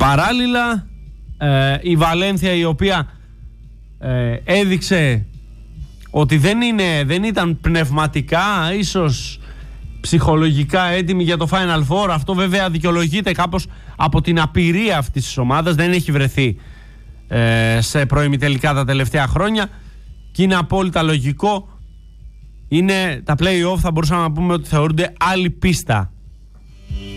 Παράλληλα, η Βαλένθια, η οποία έδειξε ότι δεν ήταν πνευματικά, ίσως ψυχολογικά έτοιμη για το Final Four. Αυτό βέβαια δικαιολογείται κάπως από την απειρία αυτής της ομάδας. Δεν έχει βρεθεί σε προημιτελικά τα τελευταία χρόνια και είναι απόλυτα λογικό. Είναι τα play-off, θα μπορούσαμε να πούμε ότι θεωρούνται άλλη πίστα